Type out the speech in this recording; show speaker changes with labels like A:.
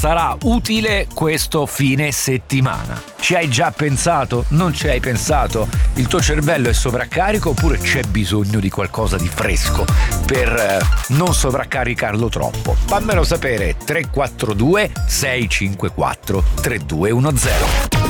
A: sarà utile questo fine settimana. Ci hai già pensato? Non ci hai pensato? Il tuo cervello è sovraccarico oppure c'è bisogno di qualcosa di fresco per non sovraccaricarlo troppo? Fammelo sapere. 342 654 3210.